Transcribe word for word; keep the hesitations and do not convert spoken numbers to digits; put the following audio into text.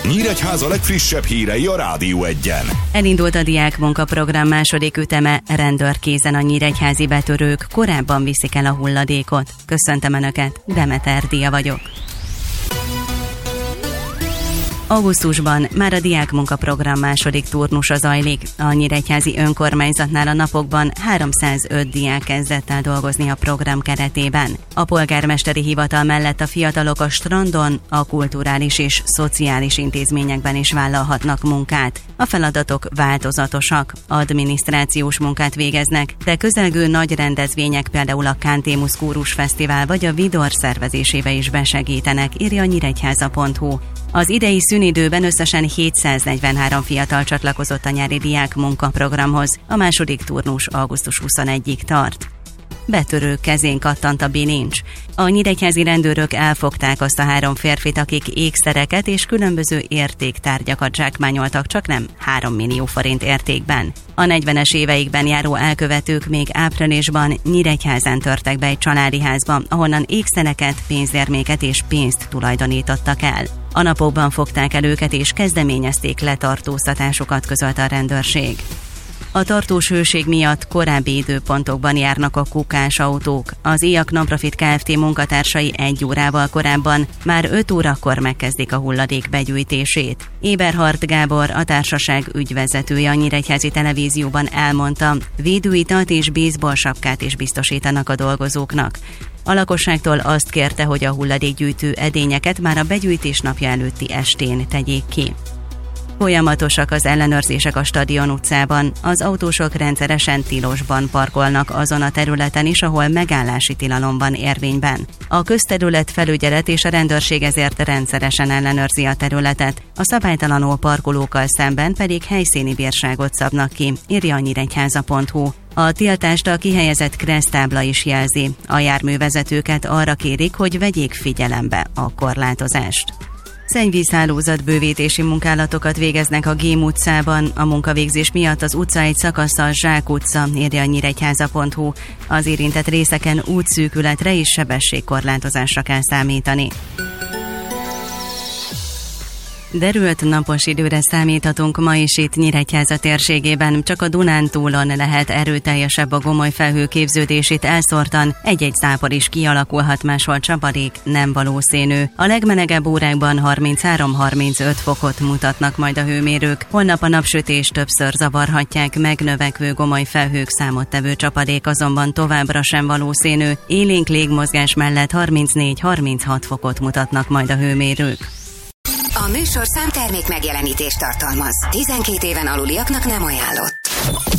Nyíregyháza legfrissebb hírei a Rádió Egyen. Elindult a diák munkaprogram második üteme, rendőrkézen a nyíregyházi betörők korábban viszik el a hulladékot. Köszöntöm Önöket, Demeter Dia vagyok. Augusztusban már a diák munkaprogram második turnusa zajlik. A nyíregyházi önkormányzatnál a napokban háromszázöt diák kezdett el dolgozni a program keretében. A polgármesteri hivatal mellett a fiatalok a strandon, a kulturális és szociális intézményekben is vállalhatnak munkát. A feladatok változatosak, adminisztrációs munkát végeznek, de közelgő nagy rendezvények, például a Kántémusz Kórus Fesztivál vagy a Vidor szervezésébe is besegítenek, írja a nyíregyháza pont hu. Az idei szünidőben összesen hétszáznegyvenhárom fiatal csatlakozott a nyári diák munkaprogramhoz, a második turnus augusztus huszonegyedikéig tart. Betörők kezén kattant a bilincs. A nyíregyházi rendőrök elfogták azt a három férfit, akik ékszereket és különböző értéktárgyakat zsákmányoltak, csaknem három millió forint értékben. A negyvenes éveikben járó elkövetők még áprilisban Nyíregyházán törtek be egy családi házba, ahonnan ékszereket, pénzérméket és pénzt tulajdonítottak el. A napokban fogták el őket és kezdeményezték letartóztatásokat, közölte a rendőrség. A tartós hőség miatt korábbi időpontokban járnak a kukás autók. Az Iak Nonprofit Kft. Munkatársai egy órával korábban, már öt órakor megkezdik a hulladék begyűjtését. Eberhard Gábor, a társaság ügyvezetője a Nyíregyházi Televízióban elmondta, védőitalt és baseball sapkát is biztosítanak a dolgozóknak. A lakosságtól azt kérte, hogy a hulladékgyűjtő edényeket már a begyűjtés napja előtti estén tegyék ki. Folyamatosak az ellenőrzések a Stadion utcában, az autósok rendszeresen tilosban parkolnak azon a területen is, ahol megállási tilalom van érvényben. A közterület felügyelet és a rendőrség ezért rendszeresen ellenőrzi a területet, a szabálytalanul parkolókkal szemben pedig helyszíni bírságot szabnak ki, írja a nyíregyháza pont hu. A tiltást a kihelyezett kereszttábla is jelzi. A járművezetőket arra kérik, hogy vegyék figyelembe a korlátozást. Szennyvízhálózat bővítési munkálatokat végeznek a Gém utcában. A munkavégzés miatt az utca egy szakasza Zsák utca, írja a nyíregyháza pont hu. Az érintett részeken útszűkületre és sebességkorlátozásra kell számítani. Derült napos időre számíthatunk ma is itt Nyíregyháza térségében, csak a Dunántúlon lehet erőteljesebb a gomoly felhőképződés, itt elszórtan egy-egy zápor is kialakulhat, máshol csapadék nem valószínű. A legmelegebb órákban harminchárom-harmincöt fokot mutatnak majd a hőmérők. Holnap a napsütés többször zavarhatják, megnövekvő gomoly felhők számottevő csapadék azonban továbbra sem valószínű. Élénk légmozgás mellett harmincnégy-harminchat fokot mutatnak majd a hőmérők. A műsorszám termék megjelenítést tartalmaz. tizenkét éven aluliaknak nem ajánlott.